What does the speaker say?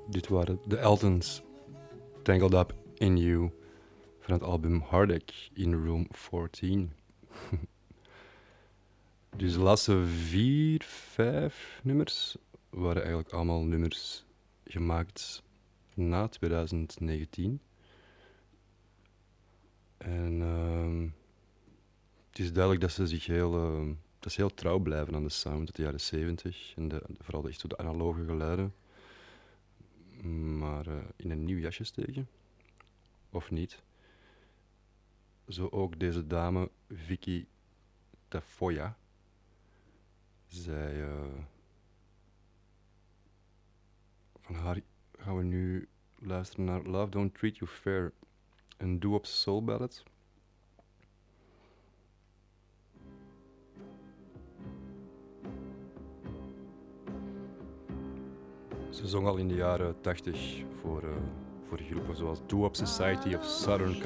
Dit waren de Eltons, Tangled Up in You, van het album Heartache in Room 14. Dus de laatste 4, 5 nummers waren eigenlijk allemaal nummers gemaakt na 2019. En het is duidelijk dat ze zich heel trouw blijven aan de sound uit de jaren 70 en vooral echt de analoge geluiden. Maar in een nieuw jasje steken, of niet. Zo ook deze dame, Vicky Tafoya. Zij, van haar gaan we nu luisteren naar Love Don't Treat You Fair, een doo-wop soul ballad. Ze zong al in de jaren 80 voor groepen zoals Doo-Wop Society of Southern